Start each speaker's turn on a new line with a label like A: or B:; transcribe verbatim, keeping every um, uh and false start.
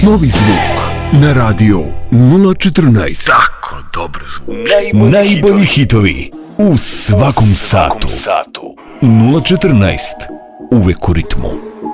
A: Novi zvuk na radio nula četrnaest.
B: Tako dobro zvuči.
C: Najbolji, Najbolji hitovi u svakom, u svakom satu. satu. nula četrnaest. Uvek u ritmu.